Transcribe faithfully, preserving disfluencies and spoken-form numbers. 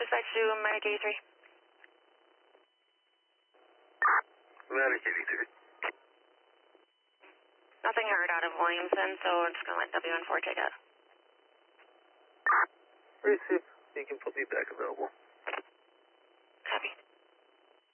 dispatch to Medic eighty-three. Medic eighty-three. Nothing heard out of Williamson, so I'm just going to let W one four take it. Receive. You can put me back available.